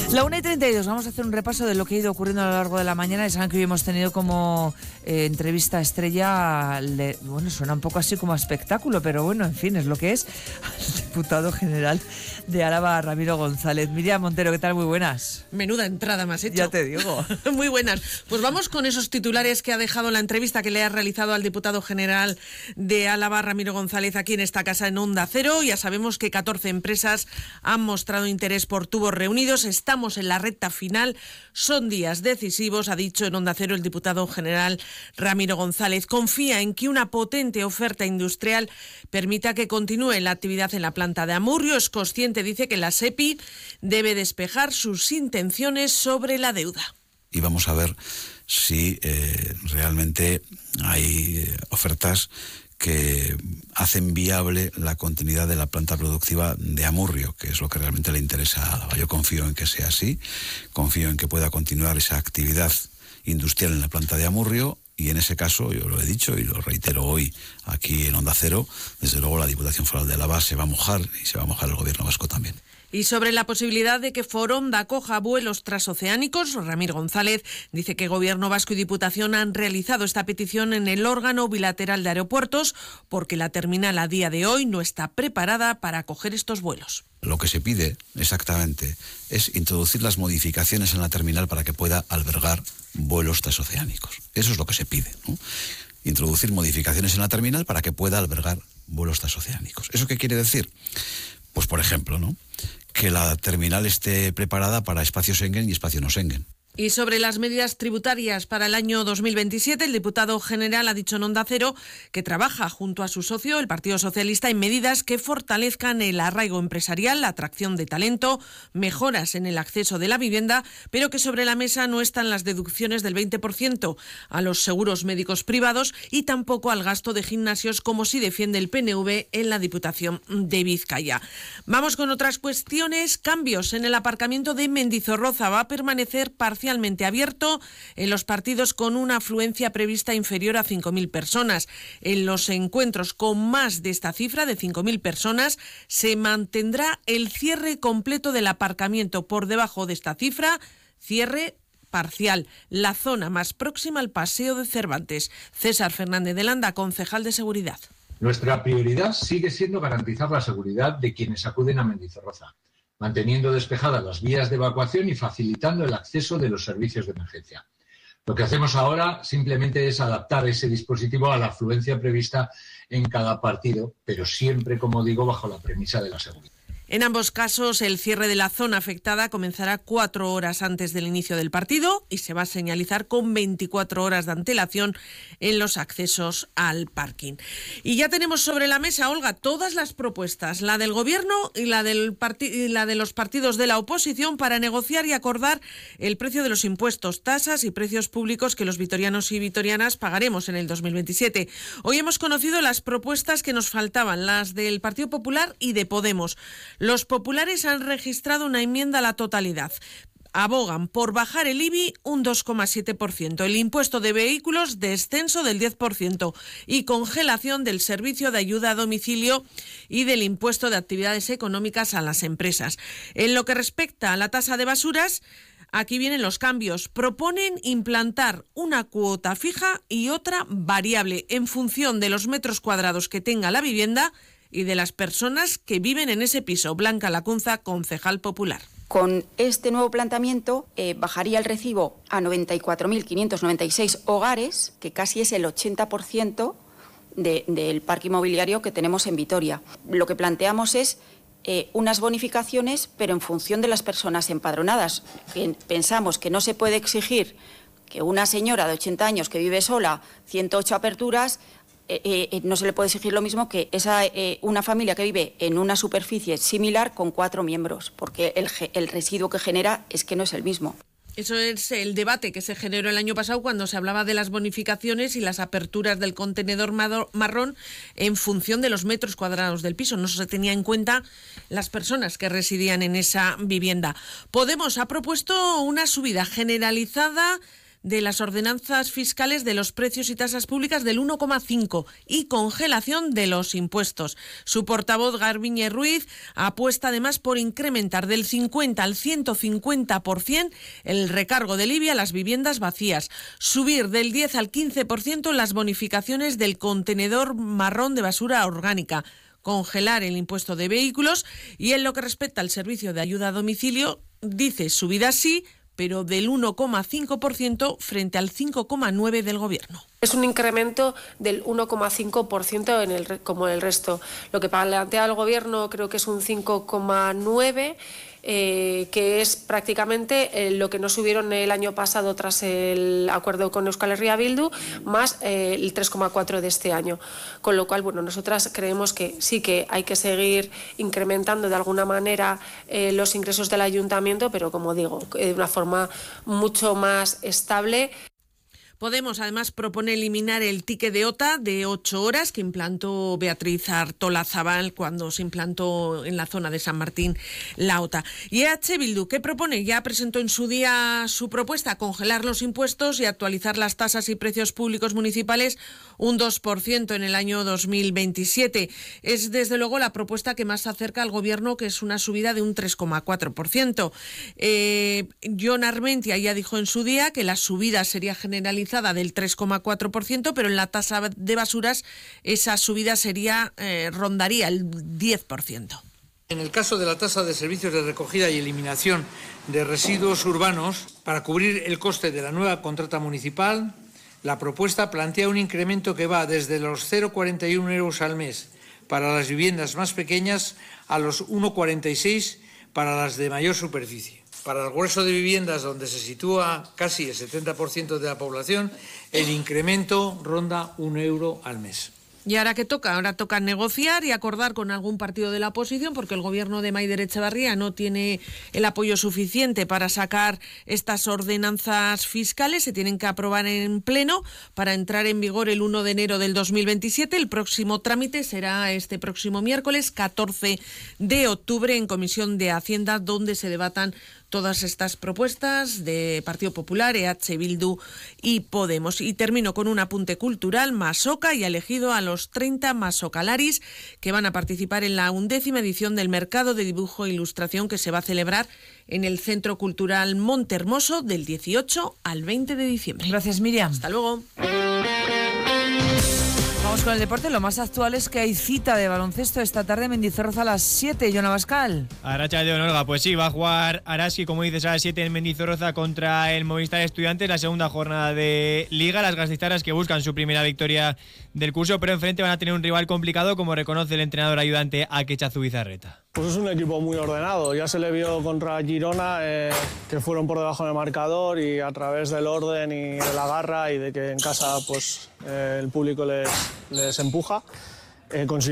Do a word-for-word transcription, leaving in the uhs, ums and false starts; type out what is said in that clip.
La una y treinta y dos, vamos a hacer un repaso de lo que ha ido ocurriendo a lo largo de la mañana. Y saben que hoy hemos tenido como eh, entrevista estrella, de, bueno, suena un poco así como a espectáculo, pero bueno, en fin, es lo que es, al diputado general de Álava, Ramiro González. Miriam Montero, ¿qué tal? Muy buenas. Menuda entrada me has hecho. Ya te digo. Muy buenas. Pues vamos con esos titulares que ha dejado la entrevista que le ha realizado al diputado general de Álava, Ramiro González, aquí en esta casa en Onda Cero. Ya sabemos que catorce empresas han mostrado interés por tubos reunidos. Estamos en la recta final, son días decisivos, ha dicho en Onda Cero el diputado general Ramiro González. Confía en que una potente oferta industrial permita que continúe la actividad en la planta de Amurrio. Es consciente, dice, que la SEPI debe despejar sus intenciones sobre la deuda. Y vamos a ver si eh, realmente hay eh, ofertas que hacen viable la continuidad de la planta productiva de Amurrio, que es lo que realmente le interesa a Álava. Yo confío en que sea así, confío en que pueda continuar esa actividad industrial en la planta de Amurrio, y en ese caso, yo lo he dicho y lo reitero hoy aquí en Onda Cero, desde luego la Diputación Foral de Álava se va a mojar, y se va a mojar el Gobierno vasco también. Y sobre la posibilidad de que Foronda acoja vuelos transoceánicos, Ramiro González dice que Gobierno vasco y Diputación han realizado esta petición en el órgano bilateral de aeropuertos porque la terminal a día de hoy no está preparada para acoger estos vuelos. Lo que se pide exactamente es introducir las modificaciones en la terminal para que pueda albergar vuelos transoceánicos. Eso es lo que se pide, ¿no? Introducir modificaciones en la terminal para que pueda albergar vuelos transoceánicos. ¿Eso qué quiere decir? Pues, por ejemplo, ¿no?, que la terminal esté preparada para espacio Schengen y espacio no Schengen. Y sobre las medidas tributarias para el año dos mil veintisiete, el diputado general ha dicho en Onda Cero que trabaja junto a su socio, el Partido Socialista, en medidas que fortalezcan el arraigo empresarial, la atracción de talento, mejoras en el acceso de la vivienda, pero que sobre la mesa no están las deducciones del veinte por ciento a los seguros médicos privados y tampoco al gasto de gimnasios, como sí defiende el P N V en la Diputación de Vizcaya. Vamos con otras cuestiones. Cambios en el aparcamiento de Mendizorroza. Va a permanecer parcialmente abierto en los partidos con una afluencia prevista inferior a cinco mil personas. En los encuentros con más de esta cifra, de cinco mil personas, se mantendrá el cierre completo del aparcamiento. Por debajo de esta cifra, cierre parcial. La zona más próxima al Paseo de Cervantes. César Fernández de Landa, concejal de Seguridad. Nuestra prioridad sigue siendo garantizar la seguridad de quienes acuden a Mendizorroza, manteniendo despejadas las vías de evacuación y facilitando el acceso de los servicios de emergencia. Lo que hacemos ahora simplemente es adaptar ese dispositivo a la afluencia prevista en cada partido, pero siempre, como digo, bajo la premisa de la seguridad. En ambos casos, el cierre de la zona afectada comenzará cuatro horas antes del inicio del partido y se va a señalizar con veinticuatro horas de antelación en los accesos al parking. Y ya tenemos sobre la mesa, Olga, todas las propuestas, la del Gobierno y la, del parti- y la de los partidos de la oposición, para negociar y acordar el precio de los impuestos, tasas y precios públicos que los vitorianos y vitorianas pagaremos en el dos mil veintisiete. Hoy hemos conocido las propuestas que nos faltaban, las del Partido Popular y de Podemos. Los populares han registrado una enmienda a la totalidad. Abogan por bajar el I B I un dos coma siete por ciento, el impuesto de vehículos descenso del diez por ciento y congelación del servicio de ayuda a domicilio y del impuesto de actividades económicas a las empresas. En lo que respecta a la tasa de basuras, aquí vienen los cambios. Proponen implantar una cuota fija y otra variable en función de los metros cuadrados que tenga la vivienda y de las personas que viven en ese piso. Blanca Lacunza, concejal popular. Con este nuevo planteamiento eh, bajaría el recibo a noventa y cuatro mil quinientos noventa y seis hogares, que casi es el ochenta por ciento de, del parque inmobiliario que tenemos en Vitoria. Lo que planteamos es eh, unas bonificaciones, pero en función de las personas empadronadas. Que pensamos que no se puede exigir que una señora de ochenta años que vive sola, ciento ocho aperturas, Eh, eh, no se le puede exigir lo mismo que esa eh, una familia que vive en una superficie similar con cuatro miembros, porque el, el residuo que genera es que no es el mismo. Eso es el debate que se generó el año pasado cuando se hablaba de las bonificaciones y las aperturas del contenedor marrón en función de los metros cuadrados del piso. No se tenía en cuenta las personas que residían en esa vivienda. Podemos ha propuesto una subida generalizada de las ordenanzas fiscales de los precios y tasas públicas del uno coma cinco y congelación de los impuestos. Su portavoz, Garbiñe Ruiz, apuesta además por incrementar del cincuenta al ciento cincuenta por ciento el recargo del I B I a las viviendas vacías, subir del diez al quince por ciento las bonificaciones del contenedor marrón de basura orgánica, congelar el impuesto de vehículos y en lo que respecta al servicio de ayuda a domicilio, dice subida sí, pero del uno coma cinco por ciento frente al cinco coma nueve por ciento del Gobierno. Es un incremento del uno coma cinco por ciento en el, como el resto. Lo que plantea el Gobierno creo que es un cinco coma nueve por ciento. Eh, que es prácticamente eh, lo que no subieron el año pasado tras el acuerdo con Euskal Herria Bildu, más eh, el tres coma cuatro de este año. Con lo cual, bueno, nosotras creemos que sí que hay que seguir incrementando de alguna manera eh, los ingresos del ayuntamiento, pero como digo, de una forma mucho más estable. Podemos además propone eliminar el ticket de OTA de ocho horas que implantó Beatriz Artola Zabal cuando se implantó en la zona de San Martín la OTA. Y E H Bildu, ¿qué propone? Ya presentó en su día su propuesta, congelar los impuestos y actualizar las tasas y precios públicos municipales un dos por ciento en el año dos mil veintisiete. Es desde luego la propuesta que más se acerca al Gobierno, que es una subida de un tres coma cuatro por ciento. Eh, Jon Armentia ya dijo en su día que la subida sería generalizada del tres coma cuatro por ciento, pero en la tasa de basuras esa subida sería eh, rondaría el diez por ciento. En el caso de la tasa de servicios de recogida y eliminación de residuos urbanos, para cubrir el coste de la nueva contrata municipal, la propuesta plantea un incremento que va desde los cero coma cuarenta y uno euros al mes para las viviendas más pequeñas a los uno coma cuarenta y seis para las de mayor superficie. Para el grueso de viviendas, donde se sitúa casi el setenta por ciento de la población, el incremento ronda un euro al mes. ¿Y ahora qué toca? Ahora toca negociar y acordar con algún partido de la oposición, porque el Gobierno de Maider Etxebarria no tiene el apoyo suficiente para sacar estas ordenanzas fiscales. Se tienen que aprobar en pleno para entrar en vigor el uno de enero del dos mil veintisiete. El próximo trámite será este próximo miércoles catorce de octubre en Comisión de Hacienda, donde se debatan todas estas propuestas de Partido Popular, E H Bildu y Podemos. Y termino con un apunte cultural. Masoca y ha elegido a los treinta masocalaris que van a participar en la undécima edición del Mercado de Dibujo e Ilustración, que se va a celebrar en el Centro Cultural Montehermoso del dieciocho al veinte de diciembre. Gracias, Miriam. Hasta luego. Vamos con el deporte. Lo más actual es que hay cita de baloncesto esta tarde en Mendizorroza a las siete. Jon Abascal. Arratsaldeon, Olga. Pues sí, va a jugar Araski, como dices, a las siete en Mendizorroza contra el Movistar Estudiantes, la segunda jornada de Liga. Las gasteiztarras que buscan su primera victoria del curso, pero enfrente van a tener un rival complicado, como reconoce el entrenador ayudante Akecha Zubizarreta. Pues es un equipo muy ordenado. Ya se le vio contra Girona eh, que fueron por debajo del marcador, y a través del orden y de la garra y de que en casa pues eh, el público les, les empuja, eh,